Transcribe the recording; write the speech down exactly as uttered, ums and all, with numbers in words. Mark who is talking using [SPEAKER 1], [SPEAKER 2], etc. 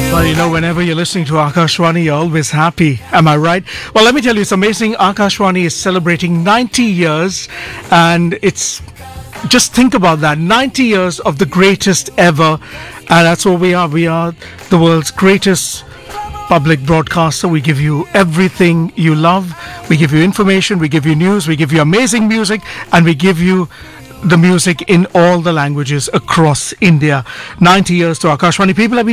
[SPEAKER 1] Well, you know, whenever you're listening to Akashwani, you're always happy. Am I right? Well, let me tell you, it's amazing. Akashwani is celebrating ninety years, and it's just think about that, ninety years of the greatest ever, and that's what we are. We are the world's greatest public broadcaster. We give you everything you love. We give you information, we give you news, we give you amazing music, and we give you the music in all the languages across India. ninety years to Akashwani. People have been